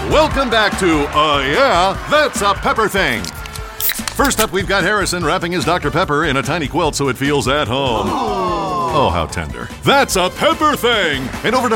Welcome back to Yeah, That's a Pepper Thing. First up, we've got Harrison wrapping his Dr. Pepper in a tiny quilt so it feels at home. Oh, how tender. That's a Pepper Thing. And over to